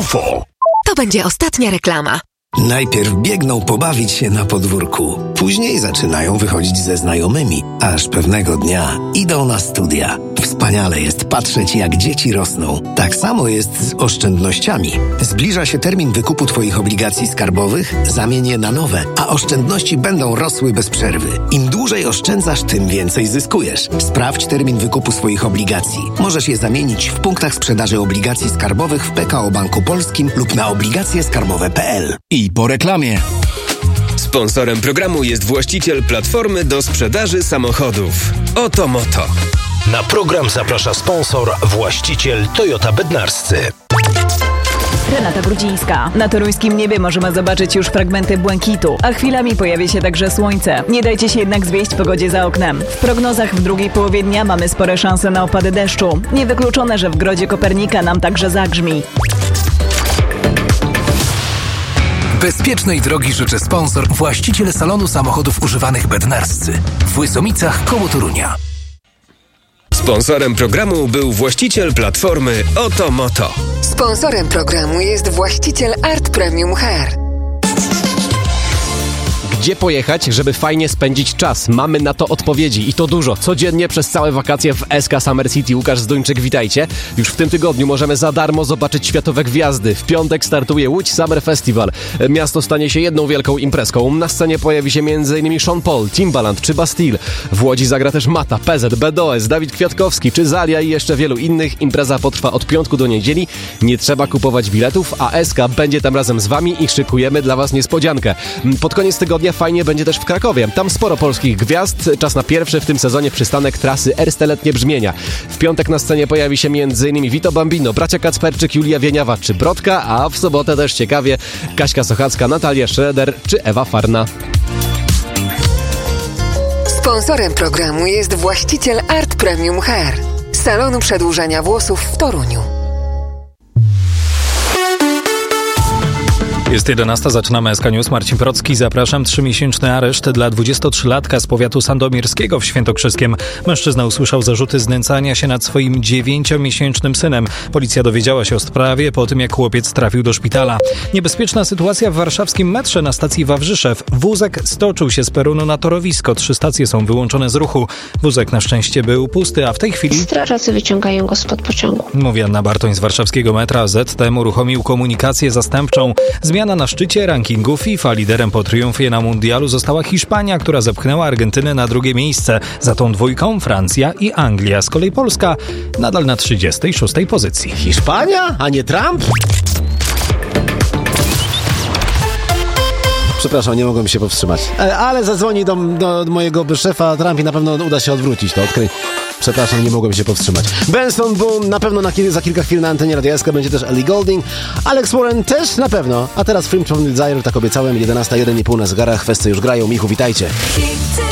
UFO. To będzie ostatnia reklama. Najpierw biegną pobawić się na podwórku. Później zaczynają wychodzić ze znajomymi. Aż pewnego dnia idą na studia. Wspaniale jest patrzeć, jak dzieci rosną. Tak samo jest z oszczędnościami. Zbliża się termin wykupu Twoich obligacji skarbowych, zamień je na nowe, a oszczędności będą rosły bez przerwy. Im dłużej oszczędzasz, tym więcej zyskujesz. Sprawdź termin wykupu swoich obligacji. Możesz je zamienić w punktach sprzedaży obligacji skarbowych w PKO Banku Polskim lub na obligacjeskarbowe.pl. I po reklamie. Sponsorem programu jest właściciel platformy do sprzedaży samochodów. Oto Moto. Na program zaprasza sponsor, właściciel Toyota Bednarscy. Renata Grudzińska. Na toruńskim niebie możemy zobaczyć już fragmenty błękitu, a chwilami pojawi się także słońce. Nie dajcie się jednak zwieść pogodzie za oknem. W prognozach w drugiej połowie dnia mamy spore szanse na opady deszczu. Niewykluczone, że w Grodzie Kopernika nam także zagrzmi. Bezpiecznej drogi życzy sponsor, właściciel salonu samochodów używanych Bednarscy w Łysomicach koło Torunia. Sponsorem programu był właściciel platformy Oto Moto. Sponsorem programu jest właściciel Art Premium Hair. Gdzie pojechać, żeby fajnie spędzić czas? Mamy na to odpowiedzi i to dużo. Codziennie przez całe wakacje w SK Summer City. Łukasz Zduńczyk, witajcie. Już w tym tygodniu możemy za darmo zobaczyć światowe gwiazdy. W piątek startuje Łódź Summer Festival. Miasto stanie się jedną wielką imprezką. Na scenie pojawi się m.in. Sean Paul, Timbaland czy Bastille. W Łodzi zagra też Mata, PZ, BDOS, Dawid Kwiatkowski czy Zalia i jeszcze wielu innych. Impreza potrwa od piątku do niedzieli. Nie trzeba kupować biletów, a SK będzie tam razem z wami i szykujemy dla was niespodziankę. Pod koniec tygodnia fajnie będzie też w Krakowie. Tam sporo polskich gwiazd. Czas na pierwszy w tym sezonie przystanek trasy Erste Letnie Brzmienia. W piątek na scenie pojawi się m.in. Vito Bambino, bracia Kacperczyk, Julia Wieniawa czy Brodka, a w sobotę też ciekawie Kaśka Sochacka, Natalia Schroeder czy Ewa Farna. Sponsorem programu jest właściciel Art Premium Hair, salonu przedłużania włosów w Toruniu. Jest 11, zaczynamy SK News. Marcin Procki, zapraszam. 3-miesięczny areszt dla 23-latka z powiatu sandomierskiego w Świętokrzyskiem. Mężczyzna usłyszał zarzuty znęcania się nad swoim 9-miesięcznym synem. Policja dowiedziała się o sprawie po tym, jak chłopiec trafił do szpitala. Niebezpieczna sytuacja w warszawskim metrze na stacji Wawrzyszew. Wózek stoczył się z peronu na torowisko. 3 stacje są wyłączone z ruchu. Wózek na szczęście był pusty, a w tej chwili strażacy wyciągają go spod pociągu. Mówi Anna Bartoń z warszawskiego metra. ZTM uruchomił komunikację zastępczą. Zmiana na szczycie rankingu FIFA. Liderem po triumfie na mundialu została Hiszpania, która zepchnęła Argentynę na drugie miejsce. Za tą dwójką Francja i Anglia. Z kolei Polska nadal na 36. pozycji. Hiszpania, a nie Trump? Przepraszam, nie mogłem się powstrzymać. Ale zadzwoni do mojego szefa Trump i na pewno uda się odwrócić to. Przepraszam, nie mogłem się powstrzymać. Benson Boone na pewno za kilka chwil na antenie Radia SK będzie też Ellie Goulding. Alex Warren też na pewno. A teraz Freedom from Desire, tak obiecałem. 11:01,5 na zegarach. Kwestie już grają. Michu, witajcie.